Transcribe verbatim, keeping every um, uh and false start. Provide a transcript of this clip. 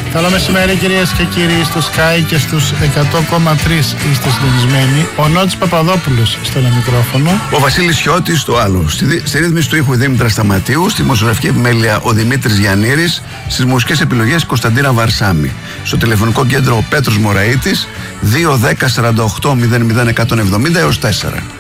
Καλό μεσημέρι κυρίες και κύριοι, στο Sky και στους εκατό κόμμα τρία είστε συντονισμένοι. Ο Νότης Παπαδόπουλος στο ένα μικρόφωνο. Ο Βασίλης Χιώτης στο άλλο. Στη, στη ρύθμιση του ήχου η Δήμητρα Σταματίου, στη δημοσιογραφική επιμέλεια ο Δημήτρης Γιαννήρης, στις μουσικές επιλογές Κωνσταντίνα Βαρσάμι. Στο τηλεφωνικό κέντρο ο Πέτρος Μωραΐτης, δύο δέκα σαράντα οκτώ μηδέν μηδέν εκατόν εβδομήντα έως τέσσερα.